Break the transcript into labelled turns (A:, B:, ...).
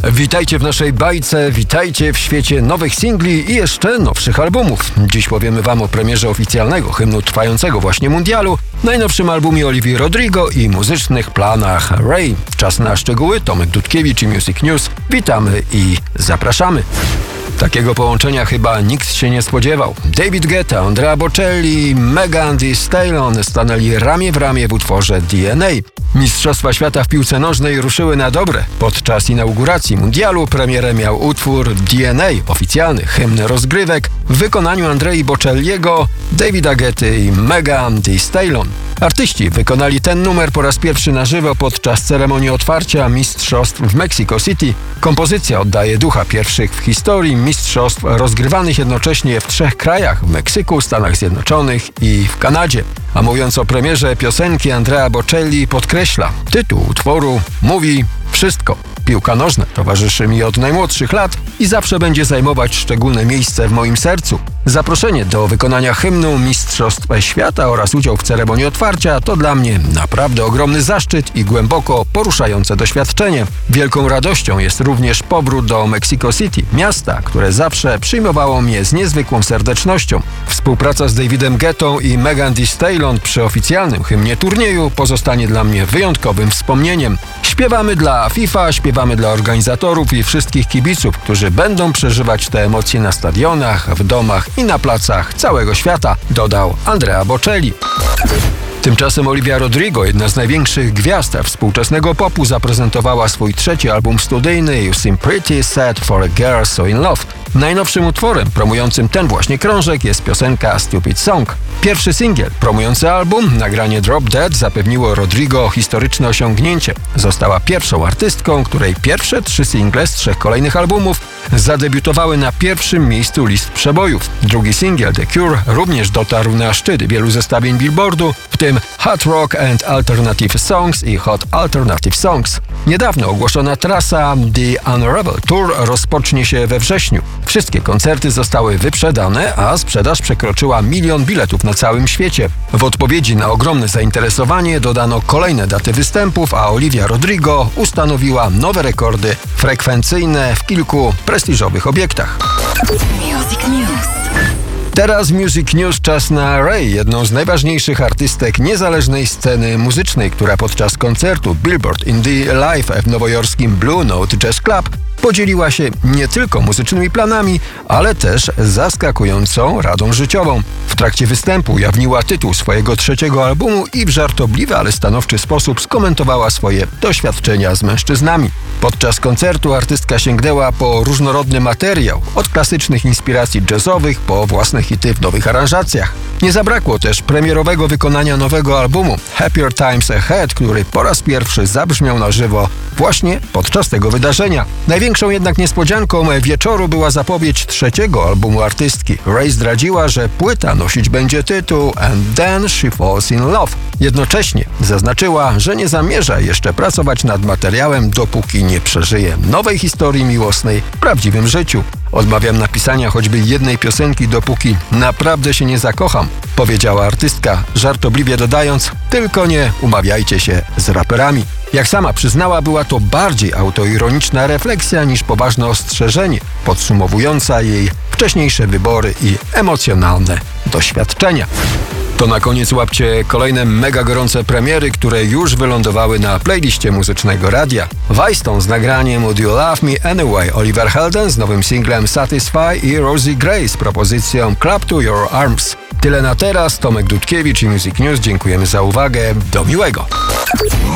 A: Witajcie w naszej bajce, witajcie w świecie nowych singli i jeszcze nowszych albumów. Dziś powiemy wam o premierze oficjalnego hymnu trwającego właśnie mundialu, najnowszym albumie Olivii Rodrigo i muzycznych planach Ray. Czas na szczegóły, Tomek Dudkiewicz i Music News. Witamy i zapraszamy. Takiego połączenia chyba nikt się nie spodziewał. David Guetta, Andrea Bocelli, Megan Thee Stallion stanęli ramię w ramię w utworze DNA. Mistrzostwa świata w piłce nożnej ruszyły na dobre. Podczas inauguracji mundialu premierę miał utwór DNA, oficjalny hymn rozgrywek w wykonaniu Andrei Bocelliego, Davida Guetty i Megan Thee Stallion. Artyści wykonali ten numer po raz pierwszy na żywo podczas ceremonii otwarcia mistrzostw w Mexico City. Kompozycja oddaje ducha pierwszych w historii mistrzostw rozgrywanych jednocześnie w 3 krajach: w Meksyku, Stanach Zjednoczonych i w Kanadzie. A mówiąc o premierze piosenki, Andrea Bocelli podkreśla: tytuł utworu mówi wszystko. Piłka nożna towarzyszy mi od najmłodszych lat i zawsze będzie zajmować szczególne miejsce w moim sercu. Zaproszenie do wykonania hymnu Mistrzostw Świata oraz udział w ceremonii otwarcia to dla mnie naprawdę ogromny zaszczyt i głęboko poruszające doświadczenie. Wielką radością jest również powrót do Mexico City, miasta, które zawsze przyjmowało mnie z niezwykłą serdecznością. Współpraca z Davidem Guettą i Megan Thee Stallion przy oficjalnym hymnie turnieju pozostanie dla mnie wyjątkowym wspomnieniem. Śpiewamy dla FIFA, śpiewamy dla organizatorów i wszystkich kibiców, którzy będą przeżywać te emocje na stadionach, w domach i na placach całego świata, dodał Andrea Bocelli. Tymczasem Olivia Rodrigo, jedna z największych gwiazd współczesnego popu, zaprezentowała swój 3. album studyjny You Seem Pretty Sad for a Girl So In Love. Najnowszym utworem promującym ten właśnie krążek jest piosenka Stupid Song. Pierwszy singiel promujący album, nagranie Drop Dead, zapewniło Rodrigo historyczne osiągnięcie. Została pierwszą artystką, której pierwsze 3 single z 3 kolejnych albumów zadebiutowały na pierwszym miejscu list przebojów. Drugi singiel The Cure również dotarł na szczyt wielu zestawień Billboardu, w tym Hot Rock and Alternative Songs i Hot Alternative Songs. Niedawno ogłoszona trasa The Unravel Tour rozpocznie się we wrześniu. Wszystkie koncerty zostały wyprzedane, a sprzedaż przekroczyła 1 milion biletów na całym świecie. W odpowiedzi na ogromne zainteresowanie dodano kolejne daty występów, a Olivia Rodrigo ustanowiła nowe rekordy frekwencyjne w kilku prestiżowych obiektach.
B: Music News.
A: Teraz Music News, czas na Ray, jedną z najważniejszych artystek niezależnej sceny muzycznej, która podczas koncertu Billboard Indie Live w nowojorskim Blue Note Jazz Club podzieliła się nie tylko muzycznymi planami, ale też zaskakującą radą życiową. W trakcie występu ujawniła tytuł swojego 3. albumu i w żartobliwy, ale stanowczy sposób skomentowała swoje doświadczenia z mężczyznami. Podczas koncertu artystka sięgnęła po różnorodny materiał, od klasycznych inspiracji jazzowych po własne hity w nowych aranżacjach. Nie zabrakło też premierowego wykonania nowego albumu Happier Times Ahead, który po raz pierwszy zabrzmiał na żywo właśnie podczas tego wydarzenia. Największą jednak niespodzianką wieczoru była zapowiedź 3. albumu artystki. Ray zdradziła, że płyta nosić będzie tytuł And Then She Falls In Love. Jednocześnie zaznaczyła, że nie zamierza jeszcze pracować nad materiałem, dopóki nie przeżyje nowej historii miłosnej w prawdziwym życiu. Odmawiam napisania choćby jednej piosenki, dopóki naprawdę się nie zakocham, powiedziała artystka, żartobliwie dodając: tylko nie umawiajcie się z raperami. Jak sama przyznała, była to bardziej autoironiczna refleksja niż poważne ostrzeżenie, podsumowująca jej wcześniejsze wybory i emocjonalne doświadczenia. To na koniec łapcie kolejne mega gorące premiery, które już wylądowały na playliście muzycznego radia. Weiston z nagraniem Would You Love Me Anyway, Oliver Heldens z nowym singlem Satisfy i Rosie Gray z propozycją Clap to Your Arms. Tyle na teraz, Tomek Dudkiewicz i Music News. Dziękujemy za uwagę. Do miłego.